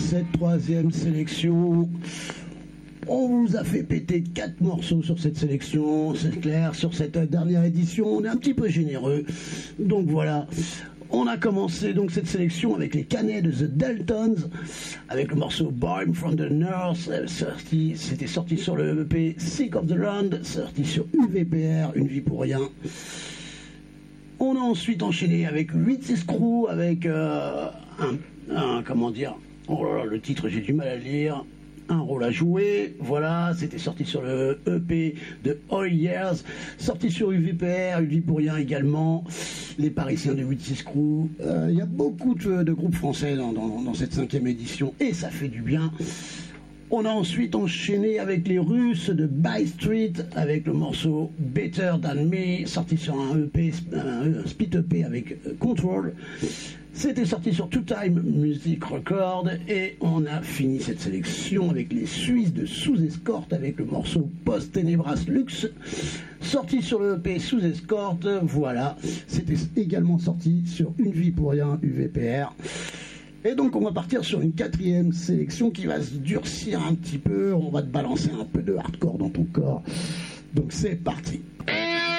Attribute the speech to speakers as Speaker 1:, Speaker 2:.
Speaker 1: cette troisième sélection. On vous a fait péter 4 morceaux sur cette sélection, c'est clair, sur cette dernière édition, on est un petit peu généreux. Donc voilà, on a commencé donc cette sélection avec les Canets de The Deltons, avec le morceau Born from the North, c'était sorti sur le EP Sick of the Land, sorti sur UVPR, Une vie pour rien. On a ensuite enchaîné avec 8-6 Crew, avec comment dire, oh là là, le titre j'ai du mal à le lire. Un rôle à jouer, voilà, c'était sorti sur le EP de All Years, sorti sur UVPR, Une vie pour rien également, les Parisiens de 8-6 Crew. Il y a beaucoup de groupes français dans cette 5e édition et ça fait du bien. On a ensuite enchaîné avec les Russes de By Street avec le morceau Better Than Me, sorti sur un EP, un split EP avec Control. C'était sorti sur Two Time Music Record et on a fini cette sélection avec les Suisses de Sous Escorte avec le morceau Post Tenebras Lux, sorti sur le EP Sous Escorte. Voilà, c'était également sorti sur Une vie pour rien UVPR. Et donc on va partir sur une 4e sélection qui va se durcir un petit peu, on va te balancer un peu de hardcore dans ton corps. Donc c'est parti.